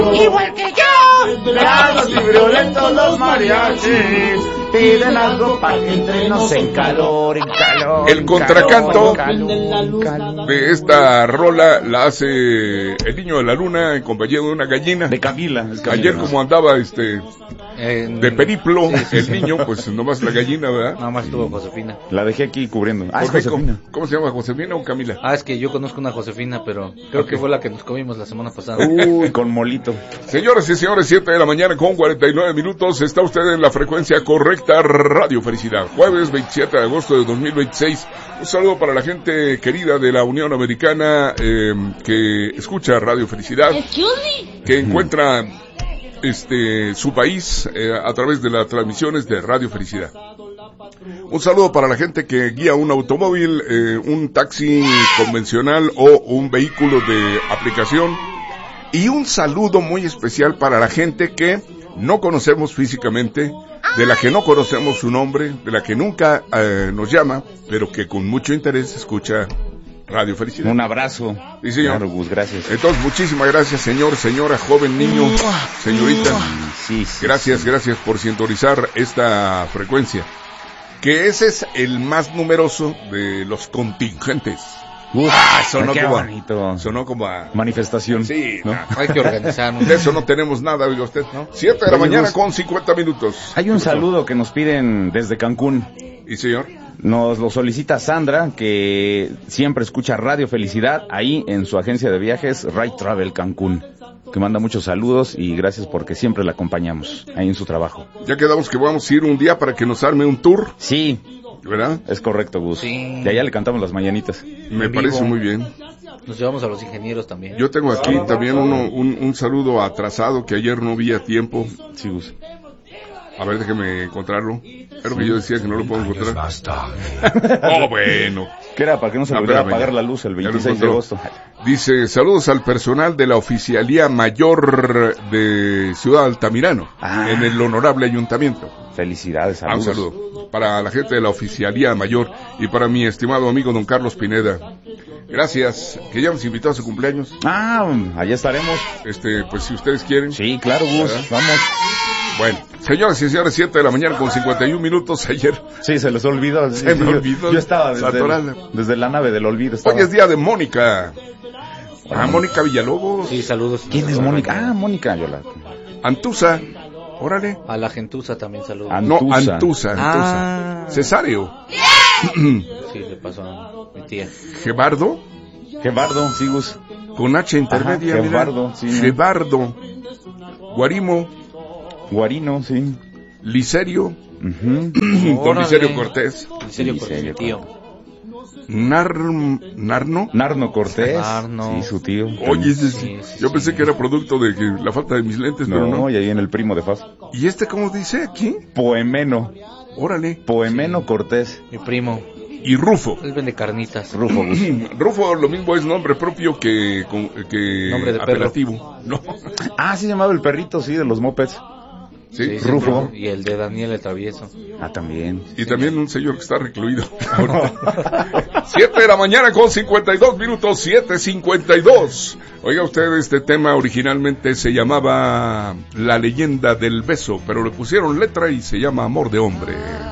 Igual que yo. Bravos y violentos los mariachis piden algo para que entremos en calor, en calor. El contracanto de esta rola la hace el niño de la luna en compañía de una gallina. De Camila. Ayer como andaba de periplo, el niño, pues nomás la gallina, ¿verdad? Nada más tuvo Josefina. La dejé aquí cubriendo. Ah, es Josefina. ¿Cómo se llama? ¿Josefina o Camila? Es que yo conozco una Josefina, pero creo que fue la que nos comimos la semana pasada. Uy, con molito. Señoras y señores, 7 de la mañana con 49 minutos. Está usted en la frecuencia correcta, Radio Felicidad. Jueves 27 de agosto de 2026. Un saludo para la gente querida de la Unión Americana que escucha Radio Felicidad, que encuentra su país a través de las transmisiones de Radio Felicidad. Un saludo para la gente que guía un automóvil, un taxi convencional o un vehículo de aplicación. Y un saludo muy especial para la gente que no conocemos físicamente, de la que no conocemos su nombre, de la que nunca nos llama, pero que con mucho interés escucha Radio Felicidad. Un abrazo. Sí, señor. Claro, Gus, gracias. Entonces, muchísimas gracias, señor, señora, joven, niño, señorita. Sí. Gracias por sintonizar esta frecuencia. Que ese es el más numeroso de los contingentes. Sonó como bonito. Sonó como a manifestación. Sí, ¿no? Hay que organizarnos. De eso no tenemos nada, oiga usted, ¿no? 7 de la mañana con 50 minutos. Hay un saludo que nos piden desde Cancún. ¿Y señor? Nos lo solicita Sandra, que siempre escucha Radio Felicidad ahí en su agencia de viajes Right Travel Cancún, que manda muchos saludos y gracias porque siempre la acompañamos ahí en su trabajo. Ya quedamos que vamos a ir un día para que nos arme un tour. Sí, ¿verdad? Es correcto, Gus. Sí. Y allá le cantamos las mañanitas. Me parece muy bien. Nos llevamos a los ingenieros también. Yo tengo aquí también un saludo atrasado que ayer no vi a tiempo. Sí, Gus. A ver, déjeme encontrarlo. Pero que yo decía que no lo puedo encontrar. Oh, bueno. ¿Qué era? ¿Para que no se le olvidara apagar la luz el 26 de agosto? Dice, saludos al personal de la Oficialía Mayor de Ciudad Altamirano, en el honorable ayuntamiento. Felicidades, saludos. Un saludo para la gente de la Oficialía Mayor y para mi estimado amigo don Carlos Pineda. Gracias, que ya nos invitó a su cumpleaños. Allá estaremos. Pues si ustedes quieren. Sí, claro, Gus, vamos. Bueno, señoras y señores, 7 de la mañana con 51 minutos ayer. Sí, se les olvidó. Se me olvidó. Yo estaba desde la nave del olvido. Hoy es día de Mónica. Mónica Villalobos. Sí, saludos. ¿Quién es Mónica? Mónica Yola. Antusa. Órale. A la gentuza también saludos. Antusa. Cesario. Sí, le pasó a mi tía. Gebardo, sí, Gus. con H intermedia. Gebardo, sí. Gebardo. Guarino, sí. Licerio. Don Licerio Cortés. Licerio Cortés, mi tío. Narno Cortés. Narno. Sí, su tío. Oye, yo pensé que era producto de la falta de mis lentes, pero no. Y ahí en el primo de Faz. ¿Y cómo dice aquí? Poemeno. Órale. Poemeno Cortés. Mi primo. Y Rufo. Él vende carnitas. Rufo. Rufo lo mismo es nombre propio que nombre de apelativo. No. Se llamaba el perrito, sí, de los mopeds. Sí, Rufo. Y el de Daniel el Travieso. También. Y también un señor que está recluido. 7 de la mañana con 52 minutos, 7:52. Oiga usted, este tema originalmente se llamaba La leyenda del beso, pero le pusieron letra y se llama Amor de hombre.